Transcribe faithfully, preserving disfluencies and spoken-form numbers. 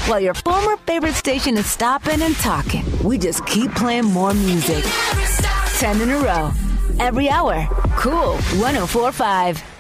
While your former favorite station is stopping and talking, we just keep playing more music. Ten in a row. Every hour. Cool one oh four point five.